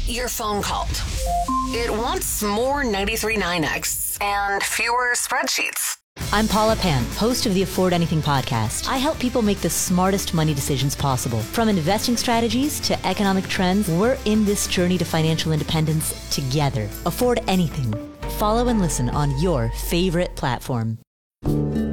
your phone called. It wants more 93.9X and fewer spreadsheets. I'm Paula Pan, host of the Afford Anything podcast. I help people make the smartest money decisions possible. From investing strategies to economic trends, we're in this journey to financial independence together. Afford Anything. Follow and listen on your favorite platform.